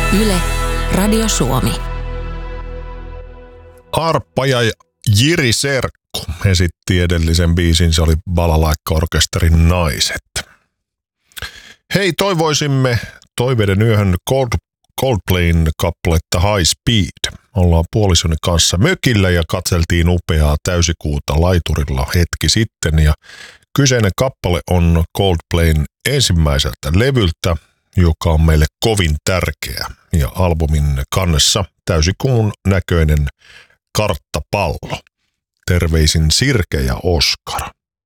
Yle, Radio Suomi. Arppa ja Jiri Serkku esitti edellisen biisin, se oli Balalaikka-orkesterin Naiset. Hei, toivoisimme Toiveiden yöhön Coldplayn kappaletta High Speed. Ollaan puolisoni kanssa mökillä ja katseltiin upeaa täysikuuta laiturilla hetki sitten. Ja kyseinen kappale on Coldplayn ensimmäiseltä levyltä, joka on meille kovin tärkeä. Ja albumin kannessa täysikuun näköinen karttapallo. Terveisin Sirke ja Oskar.